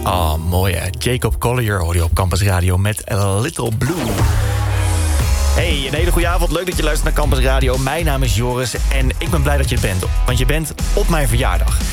Oh, mooi hè. Jacob Collier hoor je op Campus Radio met A Little Blue. Hey, een hele goede avond. Leuk dat je luistert naar Campus Radio. Mijn naam is Joris en ik ben blij dat je er bent. Want je bent op mijn verjaardag.